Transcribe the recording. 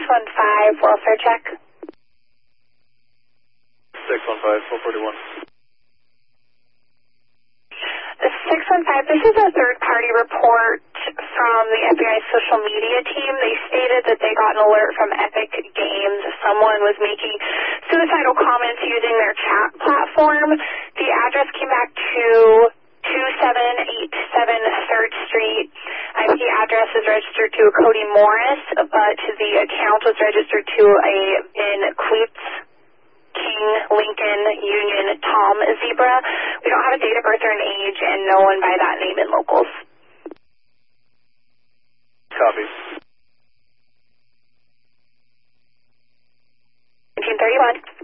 615, welfare check. 615, 441. 615, this is a third-party report from the FBI social media team. They stated that they got an alert from Epic Games. Someone was making suicidal comments using their chat platform. The address came back to 2787 3rd Street. IP address is registered to Cody Morris, but the account was registered to in Queets, King, Lincoln, Union, Tom, Zebra. We don't have a date of birth or an age, and no one by that name in locals. Copy. 1931.